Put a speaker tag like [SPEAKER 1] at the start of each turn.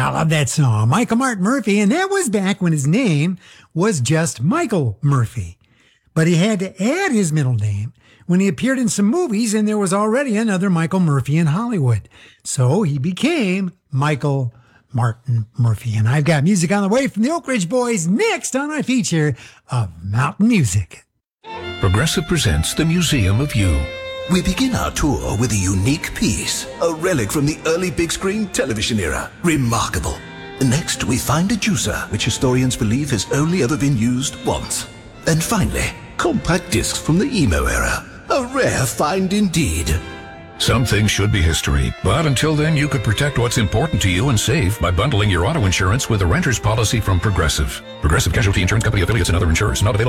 [SPEAKER 1] I love that song. Michael Martin Murphey, and that was back when his name was just Michael Murphy. But he had to add his middle name when he appeared in some movies, and there was already another Michael Murphy in Hollywood. So he became Michael Martin Murphy. And I've got music on the way from the Oak Ridge Boys next on our feature of Mountain Music.
[SPEAKER 2] Progressive presents the Museum of You.
[SPEAKER 3] We begin our tour with a unique piece, a relic from the early big screen television era. Remarkable. Next, we find a juicer, which historians believe has only ever been used once. And finally, compact discs from the emo era. A rare find indeed.
[SPEAKER 2] Some things should be history, but until then you could protect what's important to you and save by bundling your auto insurance with a renter's policy from Progressive. Progressive Casualty Insurance Company affiliates and other insurers not available.